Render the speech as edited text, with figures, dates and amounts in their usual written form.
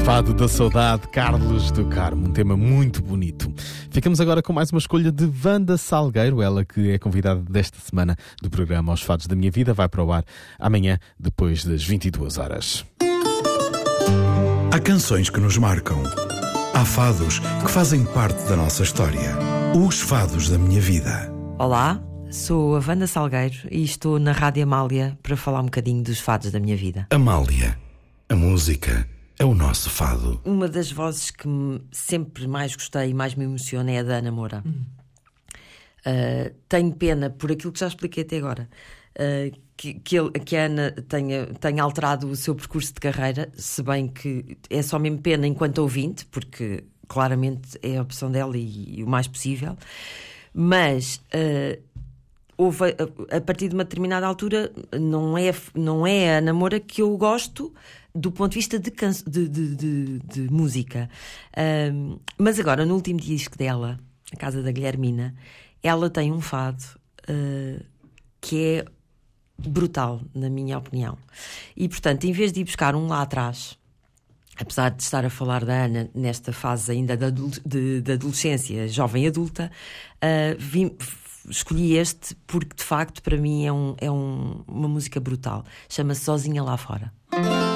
Fado da Saudade, Carlos do Carmo, um tema muito bonito. Ficamos agora com mais uma escolha de Wanda Salgueiro, ela que é convidada desta semana do programa Aos Fados da Minha Vida, vai para o ar amanhã, depois das 22 horas. Há canções que nos marcam. Há fados que fazem parte da nossa história. Os Fados da Minha Vida. Olá, sou a Wanda Salgueiro e estou na Rádio Amália para falar um bocadinho dos fados da minha vida. Amália, a música é o nosso fado. Uma das vozes que sempre mais gostei e mais me emociona é a da Ana Moura. Tenho pena, por aquilo que já expliquei até agora, que a Ana tenha alterado o seu percurso de carreira, se bem que é só mesmo pena enquanto ouvinte, porque claramente é a opção dela e o mais possível. Mas houve, a partir de uma determinada altura, não é a Ana Moura que eu gosto do ponto de vista de música. Mas agora, no último disco dela, A Casa da Guilhermina, ela tem um fado que é brutal, na minha opinião. E, portanto, em vez de ir buscar um lá atrás, apesar de estar a falar da Ana nesta fase ainda da adolescência, jovem adulta, escolhi este porque, de facto, para mim é uma música brutal. Chama-se Sozinha Lá Fora.